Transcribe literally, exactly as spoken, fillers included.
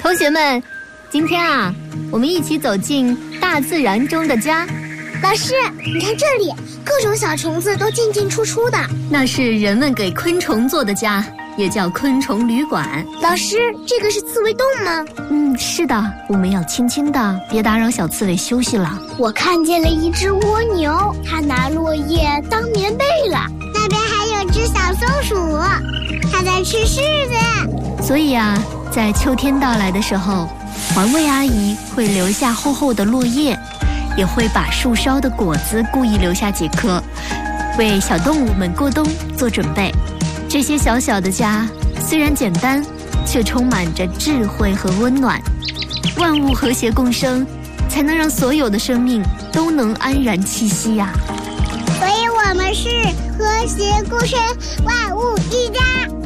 同学们，今天啊，我们一起走进大自然中的家。 老师，你看这里，各种小虫子都进进出出的。 那是人们给昆虫做的家，也叫昆虫旅馆。 老师，这个是刺猬洞吗？ 嗯，是的，我们要轻轻的，别打扰小刺猬休息了。 我看见了一只蜗牛，它拿落叶当棉被了。 那边还有只小松鼠，它在吃柿子。 所以啊，在秋天到来的时候，环卫阿姨会留下厚厚的落叶，也会把树梢的果子故意留下几颗，为小动物们过冬做准备。这些小小的家虽然简单，却充满着智慧和温暖。万物和谐共生，才能让所有的生命都能安然栖息呀、 所以我们是和谐共生，万物一家。